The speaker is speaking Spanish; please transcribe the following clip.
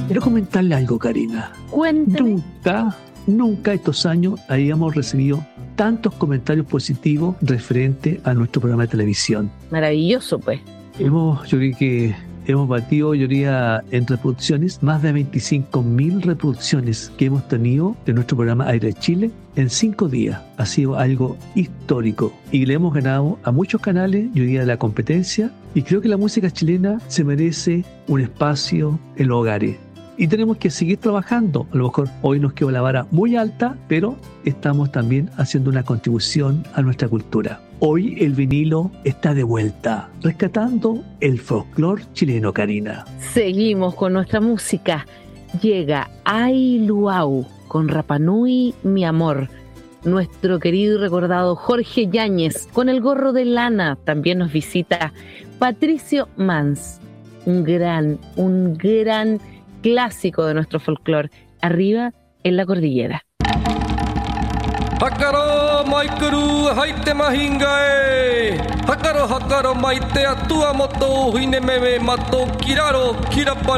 Quiero comentarle algo, Karina. Cuéntame. Nunca estos años habíamos recibido tantos comentarios positivos referente a nuestro programa de televisión. Maravilloso, pues. Yo creo que hemos batido, en reproducciones, más de 25.000 reproducciones que hemos tenido de nuestro programa Aire de Chile en 5 días. Ha sido algo histórico y le hemos ganado a muchos canales, yo diría, de la competencia, y creo que la música chilena se merece un espacio en los hogares. Y tenemos que seguir trabajando. A lo mejor hoy nos quedó la vara muy alta, pero estamos también haciendo una contribución a nuestra cultura. Hoy el vinilo está de vuelta, rescatando el folclore chileno, Karina. Seguimos con nuestra música. Llega Ai Luau con Rapa Nui, mi amor. Nuestro querido y recordado Jorge Yáñez con el gorro de lana. También nos visita Patricio Mans, un gran clásico de nuestro folclore, Arriba en la Cordillera. Hakaro maikuru haite mahingae. Hakaro maite atua moto hinememe mato kiraro kirapa